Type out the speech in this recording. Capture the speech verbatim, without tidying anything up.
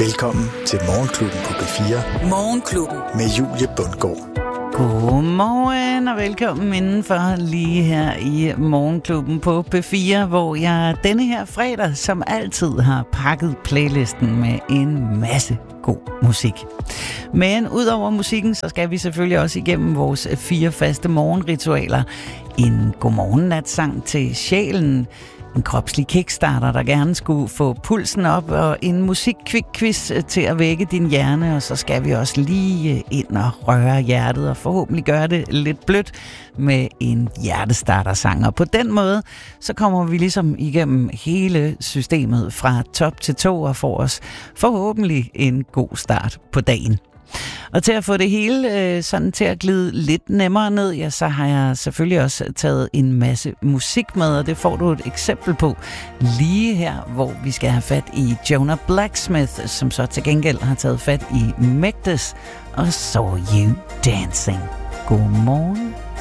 Velkommen til Morgenklubben på P fire. Morgenklubben. Med Julie Bundgaard. Godmorgen og velkommen indenfor lige her i Morgenklubben på P fire, hvor jeg denne her fredag som altid har pakket playlisten med en masse god musik. Men udover musikken, så skal vi selvfølgelig også igennem vores fire faste morgenritualer. En godmorgennatsang til sjælen, en kropslig kickstarter, der gerne skulle få pulsen op, og en musikkvik-quiz til at vække din hjerne, og så skal vi også lige ind og røre hjertet, og forhåbentlig gøre det lidt blødt med en hjertestartersang. Og på den måde, så kommer vi ligesom igennem hele systemet fra top til tå, og får os forhåbentlig en god start på dagen. Og til at få det hele øh, sådan til at glide lidt nemmere ned, ja, så har jeg selvfølgelig også taget en masse musik med, og det får du et eksempel på lige her, hvor vi skal have fat i Jonah Blacksmith, som så til gengæld har taget fat i Megdes og Saw You Dancing. Godmorgen.